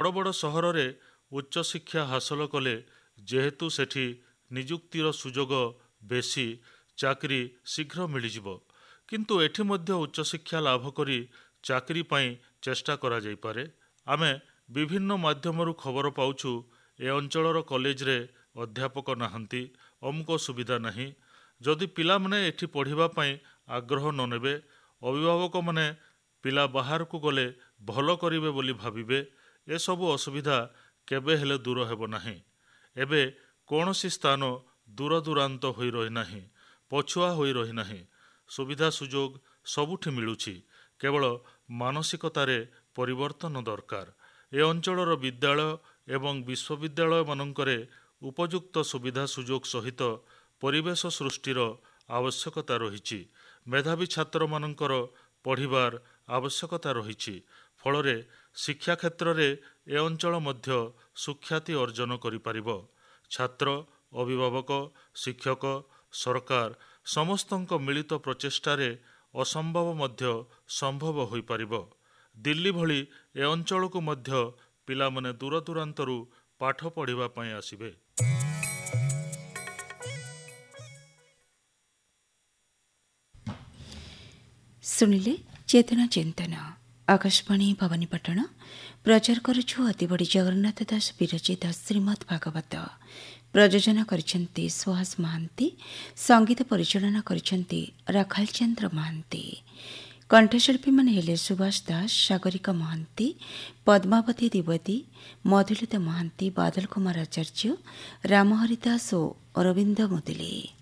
ବଡ଼ ବଡ଼ ସହରରେ ଉଚ୍ଚଶିକ୍ଷା ହାସଲ କଲେ ଯେହେତୁ ସେଠି ନିଯୁକ୍ତିର ସୁଯୋଗ ବେଶୀ, ଚାକିରି ଶୀଘ୍ର ମିଳିଯିବ। କିନ୍ତୁ ଏଠି ମଧ୍ୟ ଉଚ୍ଚଶିକ୍ଷା ଲାଭ କରି ଚାକିରି ପାଇଁ ଚେଷ୍ଟା କରାଯାଇପାରେ। ଆମେ ବିଭିନ୍ନ ମାଧ୍ୟମରୁ ଖବର ପାଉଛୁ ଏ ଅଞ୍ଚଳର କଲେଜରେ ଅଧ୍ୟାପକ ନାହାନ୍ତି, ଅମୁକ ସୁବିଧା ନାହିଁ। ଯଦି ପିଲାମାନେ ଏଠି ପଢ଼ିବା ପାଇଁ ଆଗ୍ରହ ନ ନେବେ, ଅଭିଭାବକମାନେ ପିଲା ବାହାରକୁ ଗଲେ ଭଲ କରିବେ ବୋଲି ଭାବିବେ, ଏସବୁ ଅସୁବିଧା କେବେ ହେଲେ ଦୂର ହେବ ନାହିଁ। ଏବେ କୌଣସି ସ୍ଥାନ ଦୂରଦୂରାନ୍ତ ହୋଇ ରହିନାହିଁ, ପଛୁଆ ହୋଇ ରହିନାହିଁ। ସୁବିଧା ସୁଯୋଗ ସବୁଠି ମିଳୁଛି, କେବଳ ମାନସିକତାରେ ପରିବର୍ତ୍ତନ ଦରକାର। ଏ ଅଞ୍ଚଳର ବିଦ୍ୟାଳୟ ଏବଂ ବିଶ୍ୱବିଦ୍ୟାଳୟମାନଙ୍କରେ ଉପଯୁକ୍ତ ସୁବିଧା ସୁଯୋଗ ସହିତ ପରିବେଶ ସୃଷ୍ଟିର ଆବଶ୍ୟକତା ରହିଛି। ମେଧାବୀ ଛାତ୍ରମାନଙ୍କର ପଢ଼ିବାର ଆବଶ୍ୟକତା ରହିଛି। ଫଳରେ ଶିକ୍ଷା କ୍ଷେତ୍ରରେ ଏ ଅଞ୍ଚଳ ମଧ୍ୟ ସୁଖ୍ୟାତି ଅର୍ଜନ କରିପାରିବ। ଛାତ୍ର, ଅଭିଭାବକ, ଶିକ୍ଷକ, ସରକାର ସମସ୍ତଙ୍କ ମିଳିତ ପ୍ରଚେଷ୍ଟାରେ ଅସମ୍ଭବ ମଧ୍ୟ ସମ୍ଭବ ହୋଇପାରିବ। ଦିଲ୍ଲୀ ଭଳି ଏ ଅଞ୍ଚଳକୁ ମଧ୍ୟ ପିଲାମାନେ ଦୂରଦୂରାନ୍ତରୁ ପାଠ ପଢ଼ିବା ପାଇଁ ଆସିବେ। ଶୁଣିଲେ ଚେତନା ଚିନ୍ତନ। ଆକାଶବାଣୀ ଭବାନୀପାଟଣା। ପ୍ରଚାର କରୁଛୁ ଅତିବଡ଼ି ଜଗନ୍ନାଥ ଦାସ ବିରଚିତ ଶ୍ରୀମଦ୍ ଭାଗବତ। ପ୍ରଯୋଜନା କରିଛନ୍ତି ସୁହାସ ମହାନ୍ତି। ସଙ୍ଗୀତ ପରିଚାଳନା କରିଛନ୍ତି ରାଖାଲ ଚନ୍ଦ୍ର ମହାନ୍ତି। କଣ୍ଠଶିଳ୍ପୀମାନେ ହେଲେ ସୁଭାଷ ଦାସ, ସାଗରିକା ମହାନ୍ତି, ପଦ୍ମାବତୀ ଦ୍ୱିବେଦୀ, ମଧୁଲିତା ମହାନ୍ତି, ବାଦଲ କୁମାର ଆଚାର୍ଯ୍ୟ, ରାମହରି ଦାସ ଓ ଅରବିନ୍ଦ ମୁଦୁଲି।